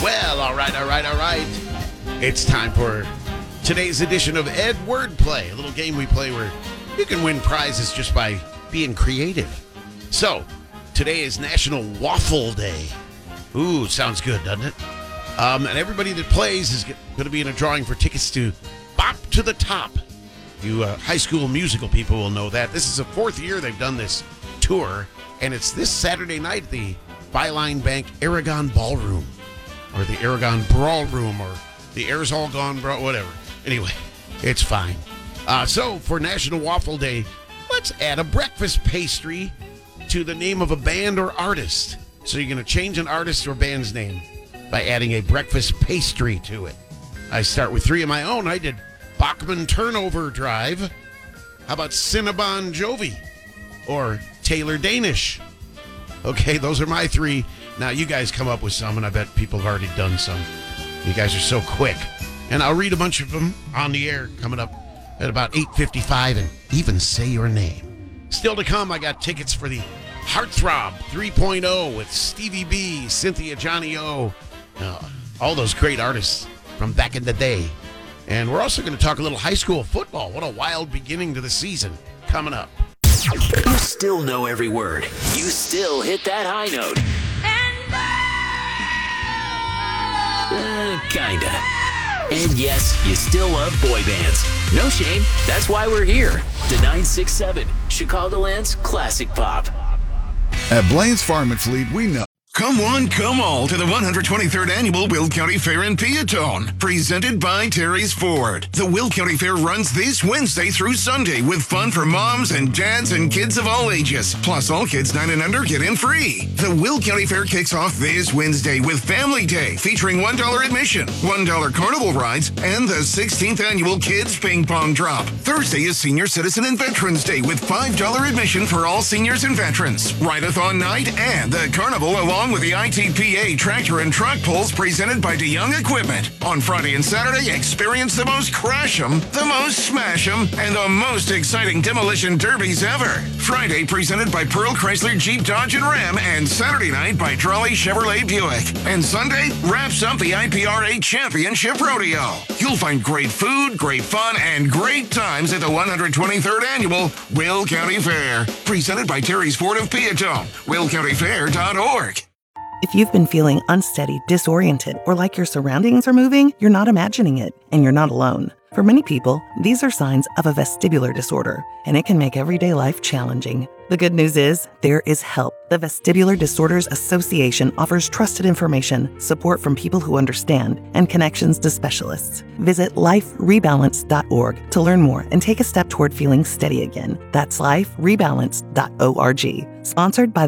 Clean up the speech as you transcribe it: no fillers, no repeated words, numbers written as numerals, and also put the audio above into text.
Well, all right. It's time for today's edition of Ed Wordplay, a little game we play where you can win prizes just by being creative. So, today is National Waffle Day. Ooh, sounds good, doesn't it? And everybody that plays is going to be in a drawing for tickets to Bop to the Top. You high school musical people will know that. This is the fourth year they've done this tour, and it's this Saturday night at the Byline Bank Aragon Ballroom, or the Aragon Brawl Room, or the Air's All Gone Brawl, whatever. Anyway, it's fine. So for National Waffle Day, let's add a breakfast pastry to the name of a band or artist. So you're going to change an artist or band's name by adding a breakfast pastry to it. I start with three of my own. I did Bachman Turnover Drive. How about Cinnabon Jovi? Or Taylor Danish? Okay, those are my three. Now you guys come up with some, and I bet people have already done some. You guys are so quick. And I'll read a bunch of them on the air coming up at about 8:55 and even say your name. Still to come, I got tickets for the Heartthrob 3.0 with Stevie B, Cynthia Johnny O, all those great artists from back in the day. And we're also going to talk a little high school football. What a wild beginning to the season coming up. You still know every word. You still hit that high note. Kinda. And yes, you still love boy bands. No shame. That's why we're here. The 967, Chicagoland's classic pop. At Blaine's Farm and Fleet, we know. Come one, come all to the 123rd Annual Will County Fair in Peatone, presented by Terry's Ford. The Will County Fair runs this Wednesday through Sunday with fun for moms and dads and kids of all ages. Plus, all kids 9 and under get in free. The Will County Fair kicks off this Wednesday with Family Day, featuring $1 admission, $1 carnival rides, and the 16th Annual Kids Ping Pong Drop. Thursday is Senior Citizen and Veterans Day with $5 admission for all seniors and veterans. Ride-a-thon night and the carnival along with the ITPA tractor and truck pulls presented by DeYoung Equipment. On Friday and Saturday, experience the most crash 'em, the most smash 'em, and the most exciting demolition derbies ever. Friday presented by Pearl Chrysler Jeep Dodge and Ram, and Saturday night by Trolley Chevrolet Buick. And Sunday wraps up the IPRA Championship Rodeo. You'll find great food, great fun, and great times at the 123rd Annual Will County Fair. Presented by Terry's Ford of Peatone. WillCountyFair.org. If you've been feeling unsteady, disoriented, or like your surroundings are moving, you're not imagining it, and you're not alone. For many people, these are signs of a vestibular disorder, and it can make everyday life challenging. The good news is, there is help. The Vestibular Disorders Association offers trusted information, support from people who understand, and connections to specialists. Visit liferebalance.org to learn more and take a step toward feeling steady again. That's liferebalance.org. Sponsored by